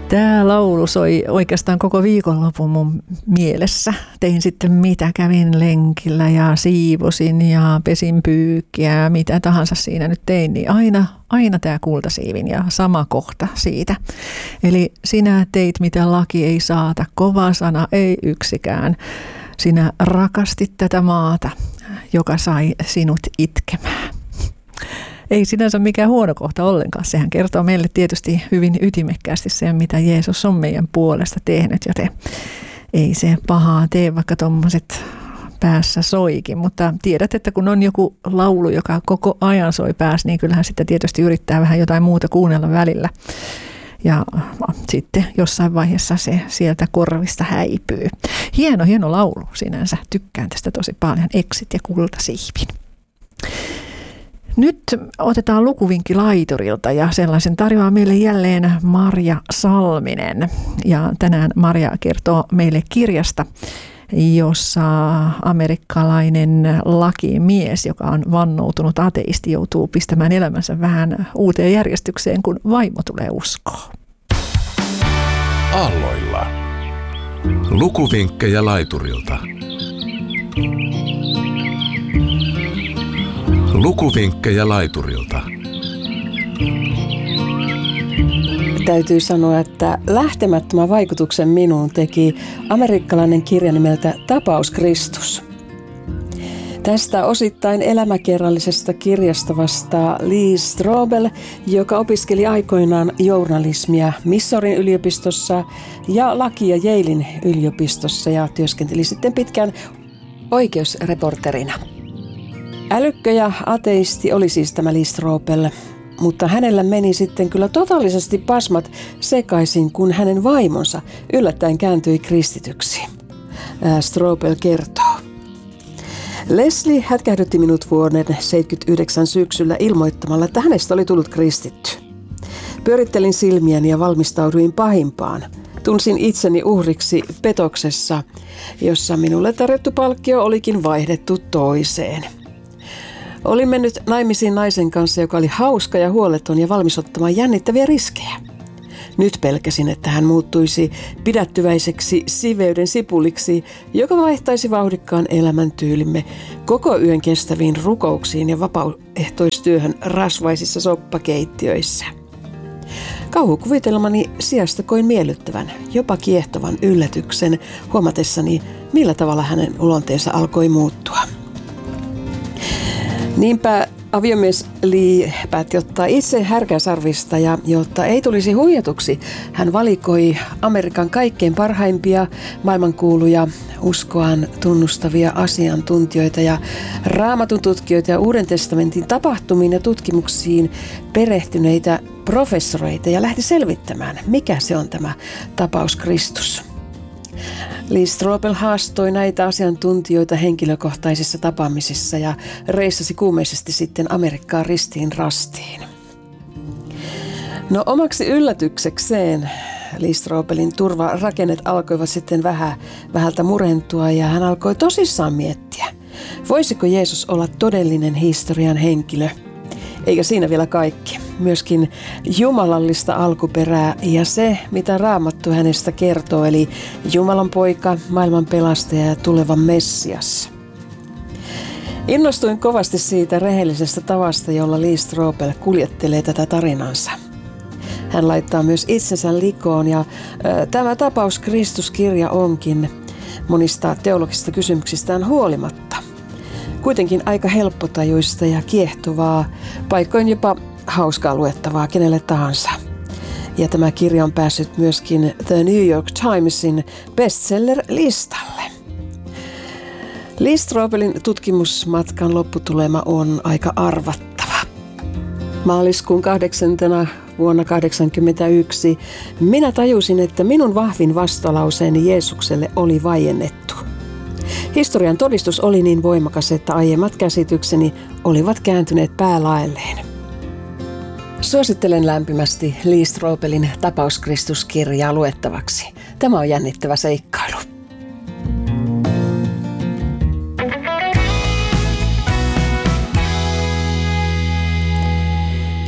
Tämä laulu soi oikeastaan koko viikonlopun mun mielessä. Tein sitten mitä, kävin lenkillä ja siivosin ja pesin pyykkiä ja mitä tahansa siinä nyt tein, niin aina tämä kultasiivin ja sama kohta siitä. Eli sinä teit mitä laki ei saata, kova sana ei yksikään. Sinä rakastit tätä maata, joka sai sinut itkemään. Ei sinänsä mikään huono kohta ollenkaan. Sehän kertoo meille tietysti hyvin ytimekkäästi sen, mitä Jeesus on meidän puolesta tehnyt, joten ei se pahaa tee, vaikka tuommoiset päässä soikin. Mutta tiedät, että kun on joku laulu, joka koko ajan soi päässä, niin kyllähän sitten tietysti yrittää vähän jotain muuta kuunnella välillä. Ja sitten jossain vaiheessa se sieltä korvista häipyy. Hieno laulu sinänsä. Tykkään tästä tosi paljon. Exit ja kultasiivin. Nyt otetaan lukuvinkki laiturilta ja sellaisen tarjoaa meille jälleen Marja Salminen. Ja tänään Marja kertoo meille kirjasta, jossa amerikkalainen lakimies, joka on vannoutunut ateisti, joutuu pistämään elämänsä vähän uuteen järjestykseen, kun vaimo tulee uskoon. Aalloilla. Lukuvinkkejä laiturilta. Lukuvinkkejä laiturilta. Täytyy sanoa, että lähtemättömän vaikutuksen minuun teki amerikkalainen kirja nimeltä Tapaus Kristus. Tästä osittain elämäkerrallisesta kirjasta vastaa Lee Strobel, joka opiskeli aikoinaan journalismia Missourin yliopistossa ja lakia Yalein yliopistossa ja työskenteli sitten pitkään oikeusreporterina. Älykkö ja ateisti oli siis tämä Lee Strobel, mutta hänellä meni sitten kyllä totaalisesti pasmat sekaisin, kun hänen vaimonsa yllättäen kääntyi kristityksi. Strobel kertoo. Leslie hätkähdytti minut vuoden 1979 syksyllä ilmoittamalla, että hänestä oli tullut kristitty. Pyörittelin silmiäni ja valmistauduin pahimpaan. Tunsin itseni uhriksi petoksessa, jossa minulle tarjottu palkkio olikin vaihdettu toiseen. Olin mennyt naimisiin naisen kanssa, joka oli hauska ja huoleton ja valmis ottamaan jännittäviä riskejä. Nyt pelkäsin, että hän muuttuisi pidättyväiseksi siveyden sipuliksi, joka vaihtaisi vauhdikkaan elämäntyylimme koko yön kestäviin rukouksiin ja vapaaehtoistyöhön rasvaisissa soppakeittiöissä. Kauhukuvitelmani sijasta koin miellyttävän, jopa kiehtovan yllätyksen huomatessani, millä tavalla hänen luonteensa alkoi muuttua. Niinpä aviomies Lee päätti ottaa itse härkäsarvista ja jotta ei tulisi huijatuksi, hän valikoi Amerikan kaikkein parhaimpia maailmankuuluja, uskoaan tunnustavia asiantuntijoita ja raamatun tutkijoita ja Uuden testamentin tapahtumiin ja tutkimuksiin perehtyneitä professoreita ja lähti selvittämään, mikä se on tämä tapaus Kristus. Lee Strobel haastoi näitä asiantuntijoita henkilökohtaisissa tapaamisissa ja reissasi kuumeisesti sitten Amerikkaan ristiin rastiin. No omaksi yllätyksekseen Lee Strobelin turvarakennet alkoivat sitten vähältä murentua ja hän alkoi tosissaan miettiä, voisiko Jeesus olla todellinen historian henkilö. Eikä siinä vielä kaikki. Myöskin jumalallista alkuperää ja se, mitä Raamattu hänestä kertoo, eli Jumalan poika, maailman pelastaja ja tuleva Messias. Innostuin kovasti siitä rehellisestä tavasta, jolla Lee Strobel kuljettelee tätä tarinansa. Hän laittaa myös itsensä likoon ja tämä Tapaus Kristus-kirja onkin monista teologisista kysymyksistään huolimatta kuitenkin aika helppotajuista ja kiehtovaa, paikoin jopa hauskaa luettavaa kenelle tahansa. Ja tämä kirja on päässyt myöskin The New York Timesin bestseller-listalle. Lee Strobelin tutkimusmatkan lopputulema on aika arvattava. Maaliskuun 8. vuonna 1981 minä tajusin, että minun vahvin vastalauseeni Jeesukselle oli vaiennettu. Historian todistus oli niin voimakas, että aiemmat käsitykseni olivat kääntyneet päälaelleen. Suosittelen lämpimästi Lee Strobelin Tapaus Kristus-kirjaa luettavaksi. Tämä on jännittävä seikkailu.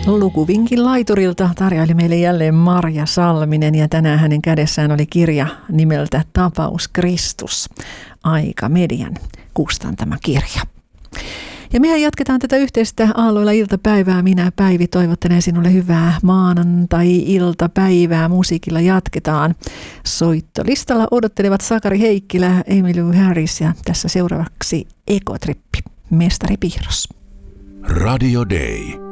Lukuvinkin laiturilta tarjoili meille jälleen Marja Salminen ja tänään hänen kädessään oli kirja nimeltä Tapaus Kristus, Aika Median kustantama kirja. Ja mehän jatketaan tätä yhteistä aalloilla iltapäivää. Minä Päivi toivottelen sinulle hyvää maanantai-iltapäivää. Musiikilla jatketaan. Soittolistalla odottelevat Sakari Heikkilä, Emmylou Harris ja tässä seuraavaksi Ekotrippi, Mestari Piirros. Radio Day.